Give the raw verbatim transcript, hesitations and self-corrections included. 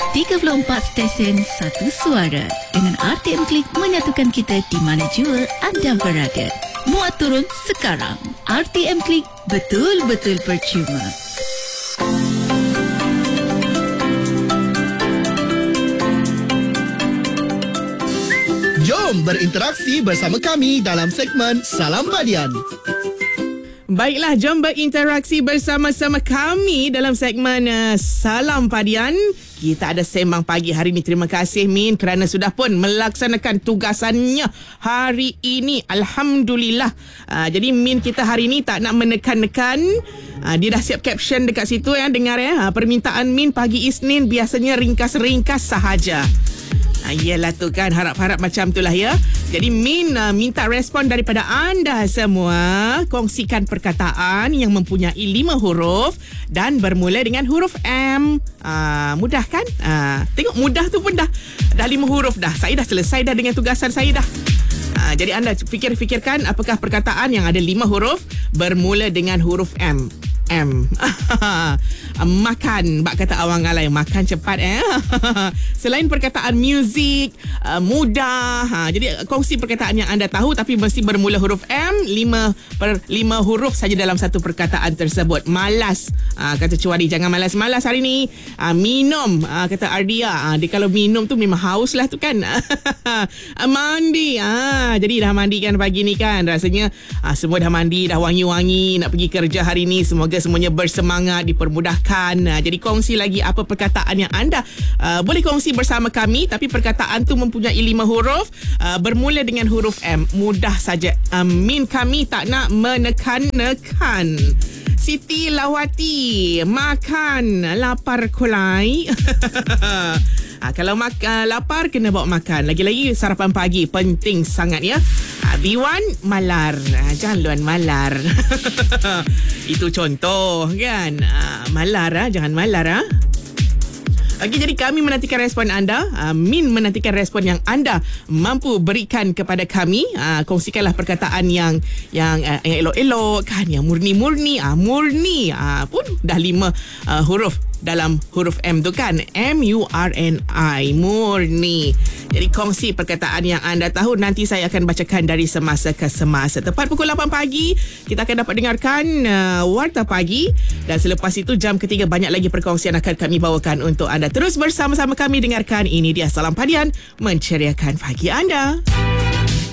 tiga puluh empat stesen, satu suara. Dengan R T M Klik menyatukan kita di mana jua anda berada. Muat turun sekarang. R T M Klik, betul-betul percuma. Jom berinteraksi bersama kami dalam segmen Salam Padian. Baiklah, jom berinteraksi bersama-sama kami dalam segmen uh, Salam Padian. Kita ada sembang pagi hari ini. Terima kasih Min kerana sudah pun melaksanakan tugasannya hari ini. Alhamdulillah. Uh, jadi Min kita hari ini tak nak menekan-nekan. Uh, dia dah siap caption dekat situ ya. Dengar ya. Uh, permintaan Min pagi Isnin biasanya ringkas-ringkas sahaja. Ah, yelah tu kan, harap-harap macam tu lah ya. Jadi Min uh, minta respon daripada anda semua. Kongsikan perkataan yang mempunyai lima huruf dan bermula dengan huruf M. uh, Mudah kan? uh, Tengok mudah tu pun dah Dah lima huruf dah. Saya dah selesai dah dengan tugasan saya dah. uh, Jadi anda fikir-fikirkan apakah perkataan yang ada lima huruf bermula dengan huruf M. M. Makan, bak kata awang alai, makan cepat eh. Selain perkataan muzik, uh, mudah, ha, jadi kongsi perkataan yang anda tahu tapi mesti bermula huruf M. Lima per lima huruf saja dalam satu perkataan tersebut. Malas, uh, kata Cuari, jangan malas-malas hari ni. uh, Minum, uh, kata Ardia, uh, dia kalau minum tu memang haus lah tu kan. uh, Mandi, uh, jadi dah mandi kan pagi ni kan. Rasanya uh, semua dah mandi, dah wangi-wangi nak pergi kerja hari ni. Semoga semuanya bersemangat, dipermudahkan. Uh, jadi kongsi lagi apa perkataan yang anda uh, boleh kongsi bersama kami, tapi perkataan tu mempunyai lima huruf, uh, bermula dengan huruf M. Mudah saja. uh, Min kami tak nak menekan-nekan. Siti Lawati, makan lapar kulai. Ha, kalau mak- uh, lapar kena bawa makan. Lagi-lagi sarapan pagi penting sangat ya. Ha, Biwan malar, ha, jangan luan malar. Itu contoh kan. Ha, malar ha, jangan malar ha. Okey, jadi kami menantikan respon anda. uh, Min menantikan respon yang anda mampu berikan kepada kami. uh, Kongsikanlah perkataan yang yang, uh, yang elok-elok kan, yang murni-murni. uh, Murni uh, pun dah lima uh, huruf dalam huruf M tu kan. M U R N I, murni. Jadi kongsi perkataan yang anda tahu. Nanti saya akan bacakan dari semasa ke semasa. Tepat pukul lapan pagi kita akan dapat dengarkan uh, Warta Pagi. Dan selepas itu jam ketiga banyak lagi perkongsian akan kami bawakan untuk anda. Terus bersama-sama kami dengarkan. Ini dia Salam Padian, menceriakan pagi anda.